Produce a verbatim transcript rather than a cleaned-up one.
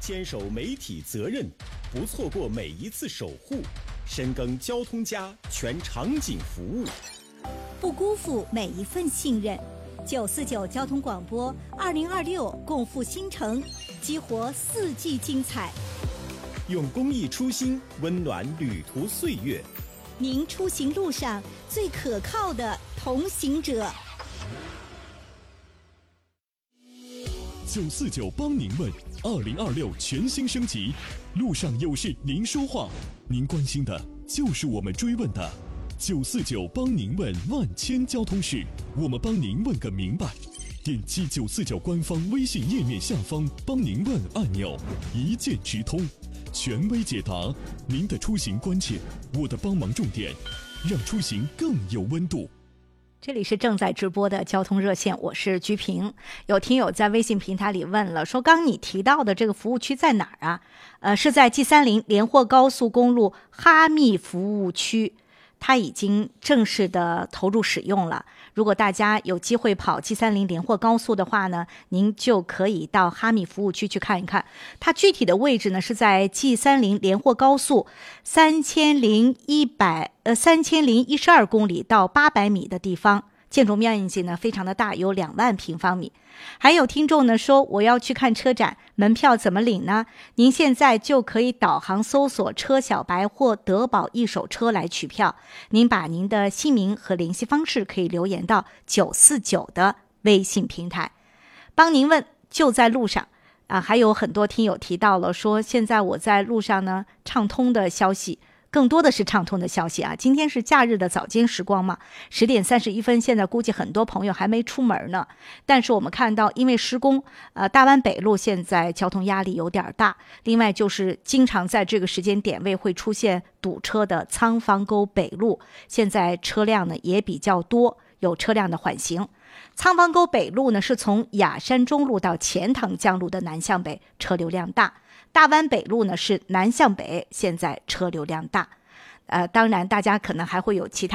坚守媒体责任，不错过每一次守护，深耕交通家全场景服务， 不辜负每一份信任。九四九交通广播二零二六共赴新城，激活四季精彩。 用公益初心温暖旅途岁月， 您出行路上最可靠的同行者。 九四九帮您问，二零二六全新升级，路上有事您说话，您关心的就是我们追问的。九四九帮您问万千交通事，我们帮您问个明白。点击九四九官方微信页面下方帮您问按钮，一键直通，权威解答您的出行关切，我的帮忙重点，让出行更有温度。 这里是正在直播的交通热线，我是居平。有听友在微信平台里问了，说刚你提到的这个服务区在哪儿啊？呃，是在 G 三零 连霍高速公路哈密服务区，它已经正式的投入使用了。如果大家有机会跑 G 三零 连霍高速的话呢，您就可以到哈密服务区去看一看。它具体的位置呢是在 G 三零 连霍高速三千零一百呃三千零一十二公里到八百米的地方。建筑面积呢非常的大，有两万平方米。还有听众呢说，我要去看车展，门票怎么领呢？您现在就可以导航搜索车小白或德宝一手车来取票。您把您的姓名和联系方式可以留言到九四九的微信平台。帮您问就在路上啊！还有很多听友提到了说，现在我在路上呢畅通的消息。更多的是畅通的消息啊！今天是假日的早间时光嘛，十点三十一分，现在估计很多朋友还没出门呢。但是我们看到，因为施工，呃，大湾北路现在交通压力有点大。另外就是经常在这个时间点位会出现堵车的仓房沟北路，现在车辆呢也比较多，有车辆的缓行。仓房沟北路呢是从雅山中路到钱塘江路的南向北，车流量大。大湾北路呢是南向北，现在车流量大。呃，当然大家可能还会有其他